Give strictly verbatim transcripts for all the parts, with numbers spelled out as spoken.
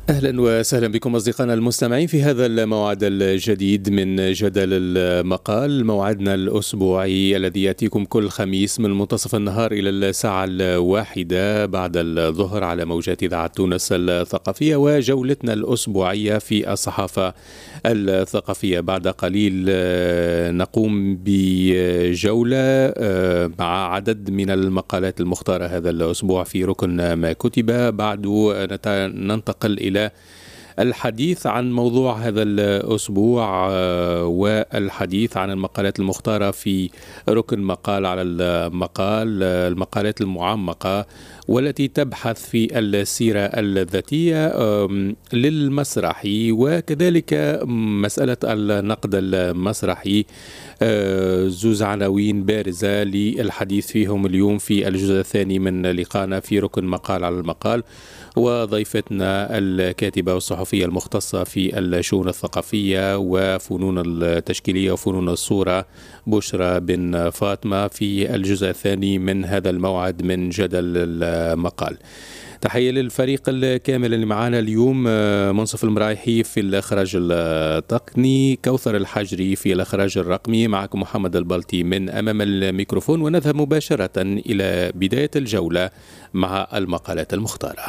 أهلا وسهلا بكم أصدقائنا المستمعين في هذا الموعد الجديد من جدل المقال، موعدنا الأسبوعي الذي يأتيكم كل خميس من منتصف النهار إلى الساعة الواحدة بعد الظهر على موجات إذاعة تونس الثقافية، وجولتنا الأسبوعية في الصحافة الثقافية. بعد قليل نقوم بجولة مع عدد من المقالات المختارة هذا الأسبوع في ركن ما كتب، بعد ننتقل إلى الحديث عن موضوع هذا الأسبوع والحديث عن المقالات المختارة في ركن مقال على المقال، المقالات المعمقة والتي تبحث في السيرة الذاتية للمسرحي، وكذلك مسألة النقد المسرحي. زوز عناوين بارزة للحديث فيهم اليوم في الجزء الثاني من لقاءنا في ركن مقال على المقال، وضيفتنا الكاتبة والصحفية المختصة في الشؤون الثقافية وفنون التشكيلية وفنون الصورة بشرى بن فاطمة في الجزء الثاني من هذا الموعد من جدل المقال. تحية للفريق الكامل اللي معانا اليوم: منصف المرايحي في الإخراج التقني، كوثر الحجري في الإخراج الرقمي، معكم محمد البلطي من أمام الميكروفون، ونذهب مباشرة إلى بداية الجولة مع المقالات المختارة.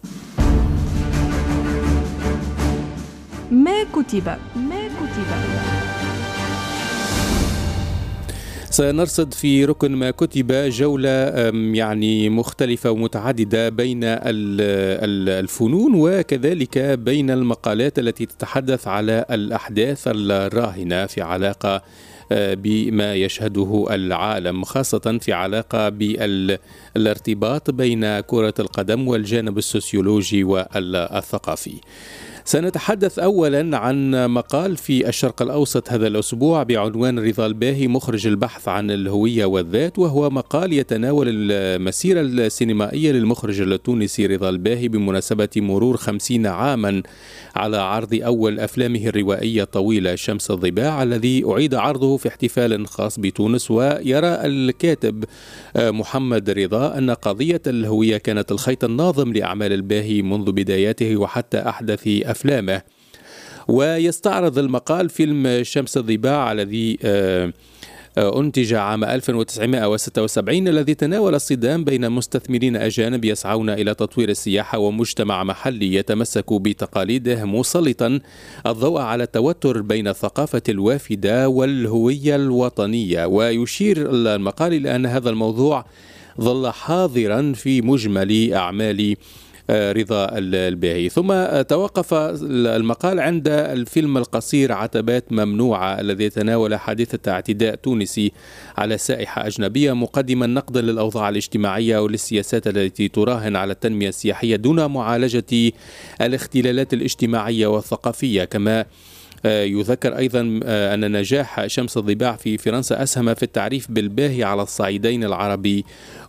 ما كتب ما كتب سنرصد في ركن ما كتب جولة يعني مختلفة ومتعددة بين الفنون وكذلك بين المقالات التي تتحدث على الأحداث الراهنة في علاقة بما يشهده العالم، خاصة في علاقة بالارتباط بين كرة القدم والجانب السوسيولوجي والثقافي. سنتحدث أولا عن مقال في الشرق الأوسط هذا الأسبوع بعنوان رضا الباهي مخرج البحث عن الهوية والذات، وهو مقال يتناول المسيرة السينمائية للمخرج التونسي رضا الباهي بمناسبة مرور خمسين عاما على عرض أول أفلامه الروائية الطويلة شمس الضباع، الذي أعيد عرضه في احتفال خاص بتونس. ويرى الكاتب محمد رضا أن قضية الهوية كانت الخيط الناظم لأعمال الباهي منذ بداياته وحتى أحدث أفلامه. ويستعرض المقال فيلم شمس الضباع الذي أنتج عام ألف وتسعمائة وستة وسبعين، الذي تناول الصدام بين مستثمرين أجانب يسعون إلى تطوير السياحة ومجتمع محلي يتمسك بتقاليده، مسلطا الضوء على التوتر بين الثقافة الوافدة والهوية الوطنية. ويشير المقال إلى أن هذا الموضوع ظل حاضرا في مجمل أعمال رضا الباهي. ثم توقف المقال عند الفيلم القصير عتبات ممنوعة الذي تناول حادثة اعتداء تونسي على سائحة أجنبية، مقدما نقدا للأوضاع الاجتماعية والسياسات التي تراهن على التنمية السياحية دون معالجة الاختلالات الاجتماعية والثقافية. كما يذكر أيضا أن نجاح شمس الضباع في فرنسا أسهم في التعريف بالباهي على الصعيدين العربي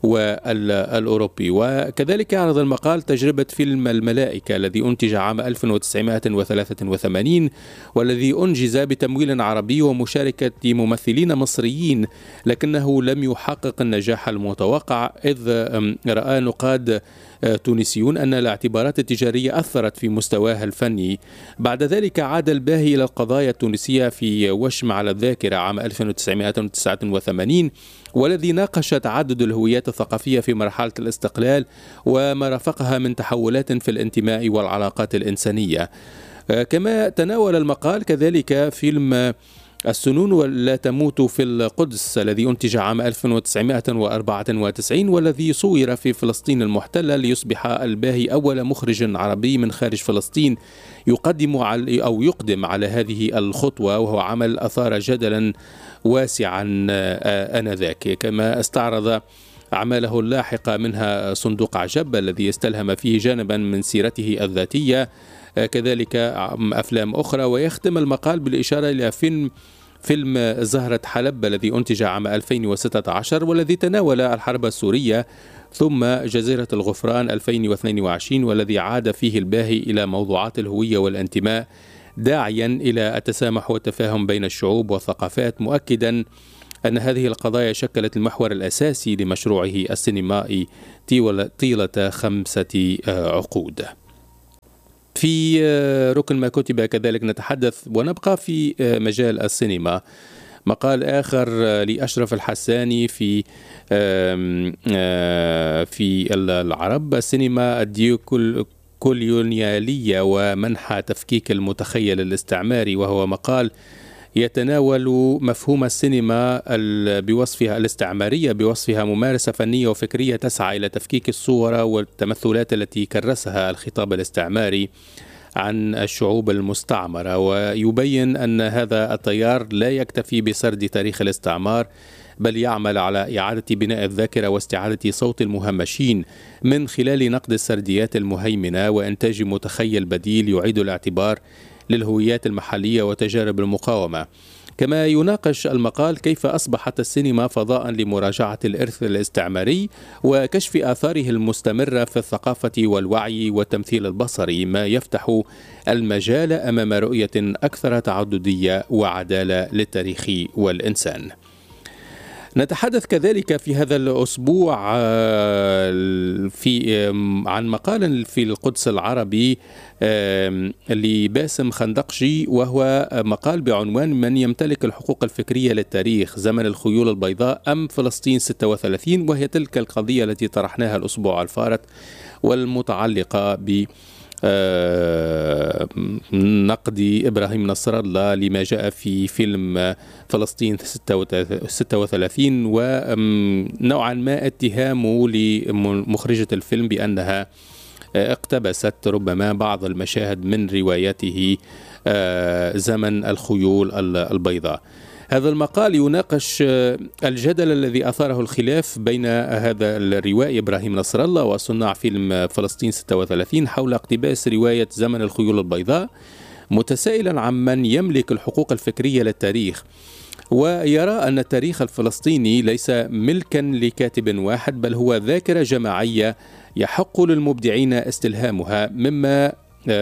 والأوروبي. وكذلك يعرض المقال تجربة فيلم الملائكة الذي أنتج عام ألف وتسعمائة وثلاثة وثمانين، والذي أنجز بتمويل عربي ومشاركة ممثلين مصريين، لكنه لم يحقق النجاح المتوقع، إذ رأى نقاد تونسيون أن الاعتبارات التجارية أثرت في مستواه الفني. بعد ذلك عاد الباهي إلى القضايا التونسية في وشم على الذاكرة عام ألف وتسعمائة وتسعة وثمانين، والذي ناقش تعدد الهويات الثقافية في مرحلة الاستقلال وما رافقها من تحولات في الانتماء والعلاقات الإنسانية. كما تناول المقال كذلك فيلم السنون ولا تموت في القدس الذي أنتج عام ألف وتسعمائة وأربعة وتسعين، والذي صور في فلسطين المحتلة، ليصبح الباهي أول مخرج عربي من خارج فلسطين يقدم على أو يقدم على هذه الخطوة، وهو عمل أثار جدلا واسعا آنذاك. كما استعرض أعماله اللاحقة منها صندوق عجب الذي استلهم فيه جانبا من سيرته الذاتية، كذلك أفلام أخرى. ويختم المقال بالإشارة إلى فيلم فيلم زهرة حلب الذي أنتج عام ألفين وستة عشر، والذي تناول الحرب السورية، ثم جزيرة الغفران ألفين واثنين وعشرين، والذي عاد فيه الباهي إلى موضوعات الهوية والانتماء، داعيا إلى التسامح والتفاهم بين الشعوب والثقافات، مؤكدا أن هذه القضايا شكلت المحور الأساسي لمشروعه السينمائي طيلة خمسة عقود. في ركن ما كتب كذلك نتحدث ونبقى في مجال السينما. مقال آخر لأشرف الحساني في في العرب: السينما الديكولونيالية ومنحى تفكيك المتخيل الاستعماري، وهو مقال يتناول مفهوم السينما بوصفها الاستعمارية بوصفها ممارسة فنية وفكرية تسعى إلى تفكيك الصور والتمثلات التي كرسها الخطاب الاستعماري عن الشعوب المستعمرة، ويبين أن هذا التيار لا يكتفي بسرد تاريخ الاستعمار، بل يعمل على إعادة بناء الذاكرة واستعادة صوت المهمشين من خلال نقد السرديات المهيمنة وإنتاج متخيل بديل يعيد الاعتبار للهويات المحلية وتجارب المقاومة. كما يناقش المقال كيف أصبحت السينما فضاء لمراجعة الإرث الاستعماري وكشف آثاره المستمرة في الثقافة والوعي والتمثيل البصري، ما يفتح المجال أمام رؤية أكثر تعددية وعدالة للتاريخ والإنسان. نتحدث كذلك في هذا الأسبوع في عن مقال في القدس العربي لباسم خندقشي، وهو مقال بعنوان: من يمتلك الحقوق الفكرية للتاريخ، زمن الخيول البيضاء أم فلسطين ستة وثلاثين؟ وهي تلك القضية التي طرحناها الأسبوع الفارط والمتعلقة ب نقد إبراهيم نصر الله لما جاء في فيلم فلسطين ستة وثلاثين، ونوعا ما اتهامه لمخرجة الفيلم بأنها اقتبست ربما بعض المشاهد من روايته زمن الخيول البيضاء. هذا المقال يناقش الجدل الذي أثاره الخلاف بين هذا الروائي إبراهيم نصر الله وصناع فيلم فلسطين ستة وثلاثين حول اقتباس رواية زمن الخيول البيضاء، متسائلا عن من يملك الحقوق الفكرية للتاريخ، ويرى أن التاريخ الفلسطيني ليس ملكا لكاتب واحد، بل هو ذاكرة جماعية يحق للمبدعين استلهامها، مما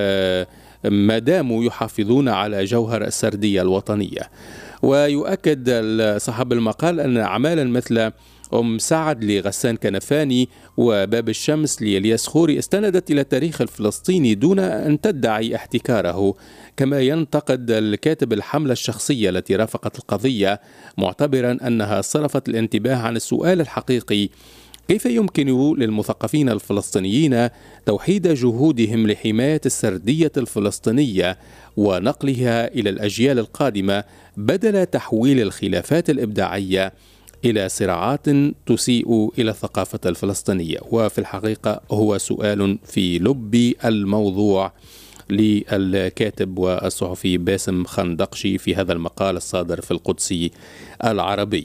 ما داموا يحافظون على جوهر السردية الوطنية. ويؤكد صاحب المقال أن أعمالا مثل أم سعد لغسان كنفاني وباب الشمس لإلياس خوري استندت إلى التاريخ الفلسطيني دون أن تدعي احتكاره. كما ينتقد الكاتب الحملة الشخصية التي رافقت القضية، معتبرا أنها صرفت الانتباه عن السؤال الحقيقي: كيف يمكن للمثقفين الفلسطينيين توحيد جهودهم لحماية السردية الفلسطينية ونقلها إلى الأجيال القادمة بدل تحويل الخلافات الإبداعية إلى صراعات تسيء إلى الثقافة الفلسطينية؟ وفي الحقيقة هو سؤال في لب الموضوع للكاتب والصحفي باسم خندقشي في هذا المقال الصادر في القدس العربي.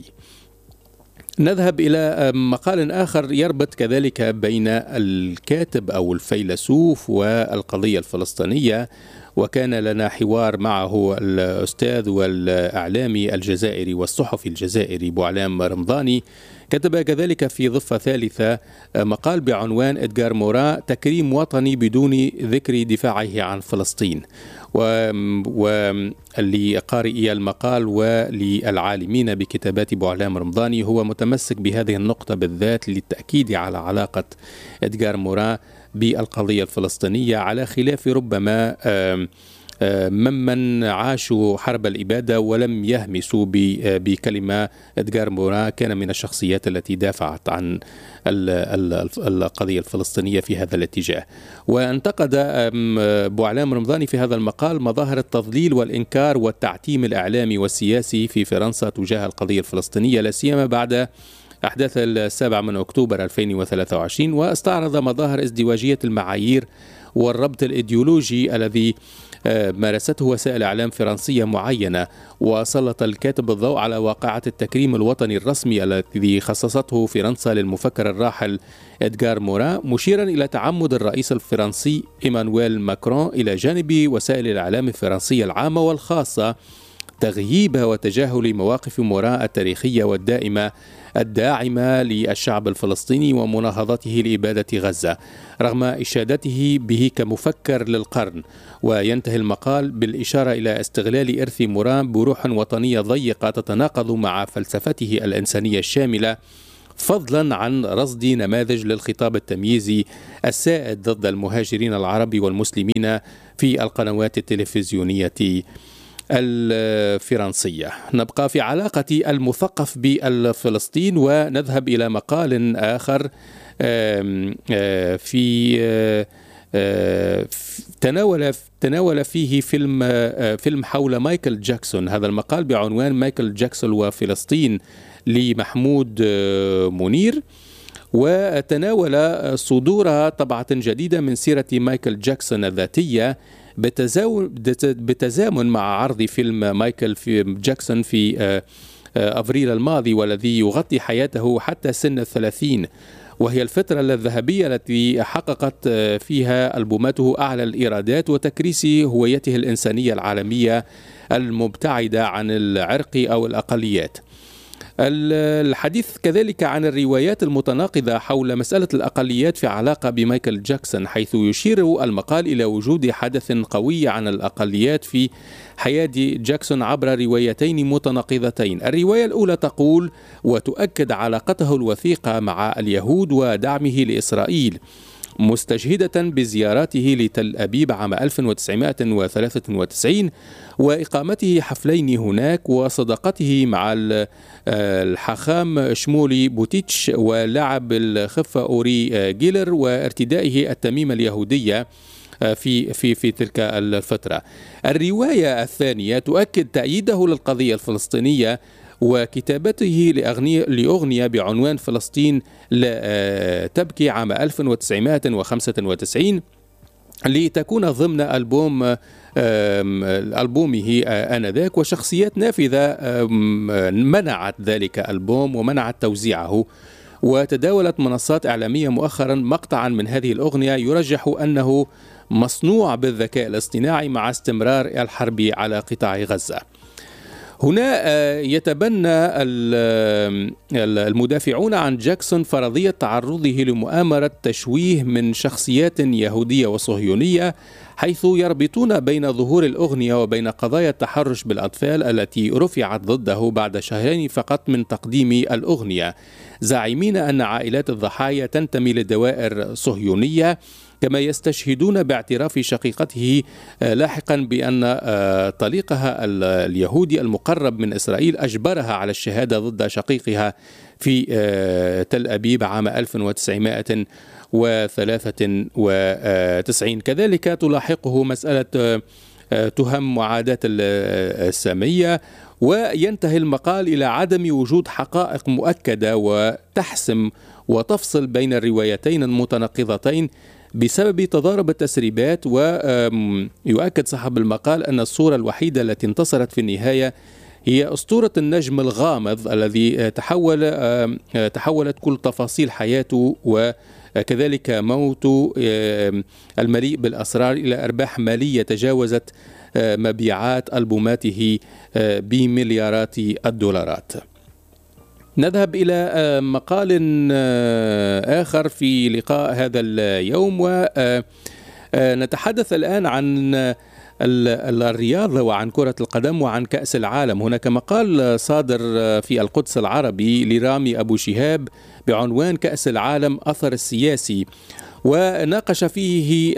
نذهب إلى مقال آخر يربط كذلك بين الكاتب أو الفيلسوف والقضية الفلسطينية، وكان لنا حوار معه الأستاذ والإعلامي الجزائري والصحفي الجزائري بوعلام رمضاني. كتب كذلك في ضفة ثالثة مقال بعنوان إدغار موران: تكريم وطني بدون ذكر دفاعه عن فلسطين. ولقارئي المقال وللعالمين بكتابات بوعلام رمضاني هو متمسك بهذه النقطة بالذات للتأكيد على علاقة إدغار موران بالقضية الفلسطينية، على خلاف ربما ممن عاشوا حرب الإبادة ولم يهمسوا بكلمة إدغار موران. كان من الشخصيات التي دافعت عن القضية الفلسطينية في هذا الاتجاه. وانتقد بوعلام رمضاني في هذا المقال مظاهر التضليل والإنكار والتعتيم الإعلامي والسياسي في فرنسا تجاه القضية الفلسطينية، لا سيما بعد أحداث السابع من أكتوبر ألفين وثلاثة وعشرين، واستعرض مظاهر ازدواجية المعايير والربط الإيديولوجي الذي مارسته وسائل إعلام فرنسية معينة. وسلط الكاتب الضوء على واقعة التكريم الوطني الرسمي الذي خصصته فرنسا للمفكر الراحل إدغار موران، مشيرا إلى تعمد الرئيس الفرنسي إيمانويل ماكرون إلى جانب وسائل الإعلام الفرنسية العامة والخاصة تغييب وتجاهل مواقف موران التاريخية والدائمة الداعمة للشعب الفلسطيني ومناهضته لإبادة غزة، رغم إشادته به كمفكر للقرن. وينتهي المقال بالإشارة إلى استغلال إرث موران بروح وطنية ضيقة تتناقض مع فلسفته الإنسانية الشاملة، فضلا عن رصد نماذج للخطاب التمييزي السائد ضد المهاجرين العرب والمسلمين في القنوات التلفزيونية الفرنسية. نبقى في علاقة المثقف بالفلسطين ونذهب إلى مقال آخر في تناول تناول فيه فيلم فيلم حول مايكل جاكسون. هذا المقال بعنوان مايكل جاكسون وفلسطين لمحمود منير، وتناول صدور طبعة جديدة من سيرة مايكل جاكسون الذاتية بتزامن مع عرض فيلم مايكل في جاكسون في أفريل الماضي، والذي يغطي حياته حتى سن الثلاثين، وهي الفترة الذهبية التي حققت فيها ألبوماته أعلى الإيرادات وتكريس هويته الإنسانية العالمية المبتعدة عن العرق أو الأقليات. الحديث كذلك عن الروايات المتناقضة حول مسألة الأقليات في علاقة بمايكل جاكسون، حيث يشير المقال إلى وجود حدث قوي عن الأقليات في حياة جاكسون عبر روايتين متناقضتين. الرواية الأولى تقول وتؤكد علاقته الوثيقة مع اليهود ودعمه لإسرائيل، مستشهدة بزيارته لتل أبيب عام ألف وتسعمائة وثلاثة وتسعين وإقامته حفلين هناك وصداقته مع الحاخام شمولي بوتيتش ولاعب الخفة أوري جيلر وارتدائه التميمة اليهودية في في في تلك الفترة. الرواية الثانية تؤكد تأييده للقضية الفلسطينية وكتابته لأغنية بعنوان فلسطين لا تبكي عام ألف وتسعمائة وخمسة وتسعين لتكون ضمن ألبوم ألبومه آنذاك، وشخصيات نافذة منعت ذلك الألبوم ومنعت توزيعه. وتداولت منصات إعلامية مؤخرا مقطعا من هذه الأغنية يرجح أنه مصنوع بالذكاء الاصطناعي مع استمرار الحرب على قطاع غزة. هنا يتبنى المدافعون عن جاكسون فرضية تعرضه لمؤامرة تشويه من شخصيات يهودية وصهيونية، حيث يربطون بين ظهور الأغنية وبين قضايا التحرش بالأطفال التي رفعت ضده بعد شهرين فقط من تقديم الأغنية، زاعمين أن عائلات الضحايا تنتمي لدوائر صهيونية، كما يستشهدون باعتراف شقيقته لاحقا بأن طليقها اليهودي المقرب من إسرائيل أجبرها على الشهادة ضد شقيقها في تل أبيب عام ألف وتسعمائة وثلاثة وتسعين. كذلك تلاحقه مسألة تهم معاداة السامية، وينتهي المقال إلى عدم وجود حقائق مؤكدة وتحسم وتفصل بين الروايتين المتناقضتين بسبب تضارب التسريبات. ويؤكد صاحب المقال أن الصورة الوحيدة التي انتصرت في النهاية هي أسطورة النجم الغامض الذي تحول تحولت كل تفاصيل حياته وكذلك موته المليء بالأسرار إلى أرباح مالية تجاوزت مبيعات ألبوماته بمليارات الدولارات. نذهب إلى مقال آخر في لقاء هذا اليوم، ونتحدث الآن عن الرياضة وعن كرة القدم وعن كأس العالم. هناك مقال صادر في القدس العربي لرامي أبو شهاب بعنوان كأس العالم أثر السياسي، وناقش فيه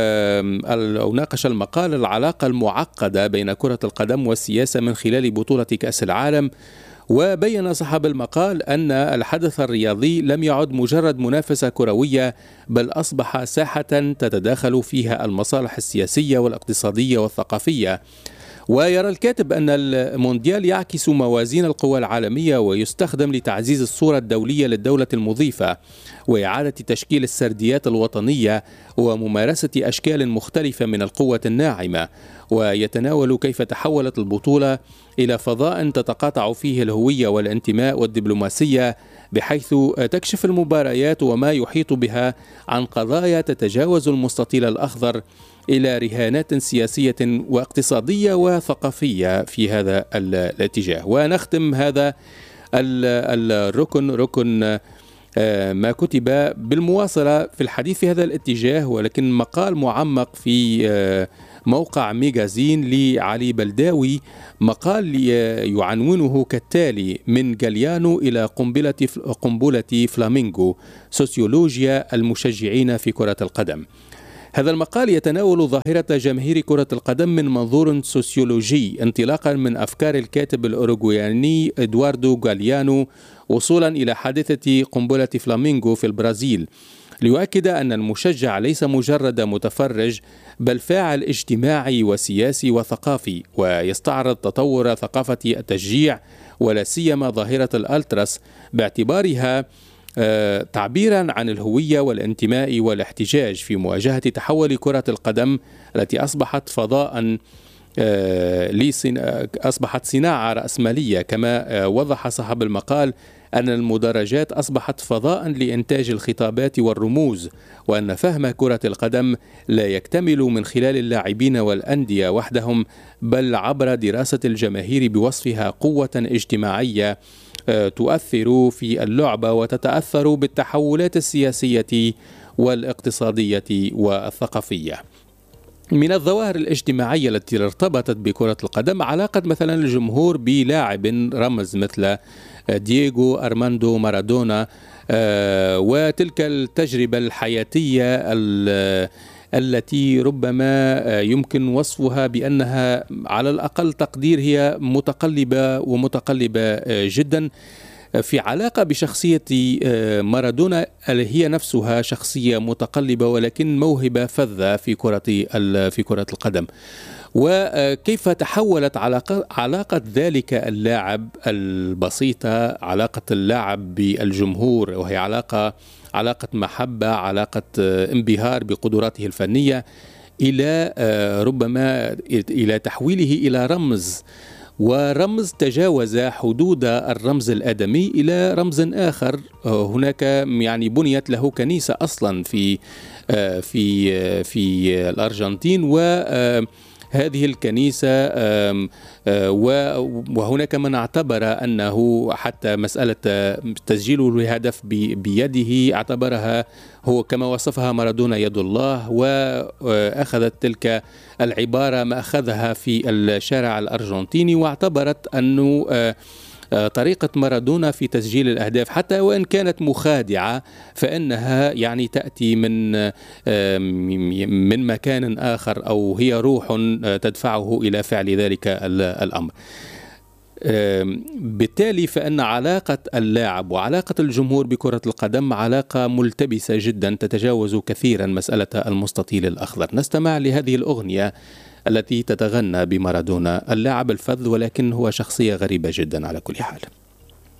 أو ناقش المقال العلاقة المعقدة بين كرة القدم والسياسة من خلال بطولة كأس العالم. وبين صاحب المقال أن الحدث الرياضي لم يعد مجرد منافسة كروية، بل أصبح ساحة تتداخل فيها المصالح السياسية والاقتصادية والثقافية. ويرى الكاتب أن المونديال يعكس موازين القوى العالمية ويستخدم لتعزيز الصورة الدولية للدولة المضيفة وإعادة تشكيل السرديات الوطنية وممارسة أشكال مختلفة من القوة الناعمة، ويتناول كيف تحولت البطولة إلى فضاء تتقاطع فيه الهوية والانتماء والدبلوماسية، بحيث تكشف المباريات وما يحيط بها عن قضايا تتجاوز المستطيل الأخضر إلى رهانات سياسية واقتصادية وثقافية في هذا الاتجاه. ونختم هذا الركن ركن ما كتب بالمواصلة في الحديث في هذا الاتجاه، ولكن مقال معمق في موقع ميغازين لعلي بلداوي، مقال يعنونه كالتالي: من جاليانو إلى قنبلة قنبلة فلامينغو، سوسيولوجيا المشجعين في كرة القدم. هذا المقال يتناول ظاهرة جماهير كرة القدم من منظور سوسيولوجي، انطلاقا من أفكار الكاتب الأوروغوياني إدواردو جاليانو وصولا إلى حادثة قنبلة فلامينغو في البرازيل، ليؤكد أن المشجع ليس مجرد متفرج بل فاعل اجتماعي وسياسي وثقافي، ويستعرض تطور ثقافة التشجيع ولا سيما ظاهرة الألتراس باعتبارها تعبيرا عن الهوية والانتماء والاحتجاج في مواجهة تحول كرة القدم التي أصبحت فضاء أصبحت صناعة رأسمالية. كما وضح صاحب المقال أن المدرجات أصبحت فضاء لإنتاج الخطابات والرموز، وأن فهم كرة القدم لا يكتمل من خلال اللاعبين والأندية وحدهم بل عبر دراسة الجماهير بوصفها قوة اجتماعية تؤثر في اللعبة وتتأثر بالتحولات السياسية والاقتصادية والثقافية. من الظواهر الاجتماعية التي ارتبطت بكرة القدم علاقة مثلا الجمهور بلاعب رمز مثل دييغو أرماندو مارادونا، وتلك التجربة الحياتية التي ربما يمكن وصفها بأنها على الأقل تقدير هي متقلبة ومتقلبة جدا، في علاقة بشخصية مارادونا هي نفسها شخصية متقلبة ولكن موهبة فذة في كرة في كرة القدم. وكيف تحولت علاقة, علاقة ذلك اللاعب البسيطة، علاقة اللاعب بالجمهور، وهي علاقة علاقة محبة، علاقة انبهار بقدراته الفنية، إلى ربما إلى تحويله إلى رمز، ورمز تجاوز حدود الرمز الآدمي إلى رمز آخر. هناك يعني بنيت له كنيسة أصلا في في في الأرجنتين، و هذه الكنيسة وهناك من اعتبر أنه حتى مسألة تسجيله الهدف بيده اعتبرها هو كما وصفها مارادونا يد الله، وأخذت تلك العبارة ما أخذها في الشارع الأرجنتيني، واعتبرت أنه طريقة مارادونا في تسجيل الأهداف حتى وإن كانت مخادعة فإنها يعني تأتي من من مكان آخر، أو هي روح تدفعه إلى فعل ذلك الأمر. بالتالي فإن علاقة اللاعب وعلاقة الجمهور بكرة القدم علاقة ملتبسة جدا تتجاوز كثيرا مسألة المستطيل الأخضر. نستمع لهذه الأغنية التي تتغنى بمارادونا، اللاعب الفذ ولكن هو شخصية غريبة جدا على كل حال.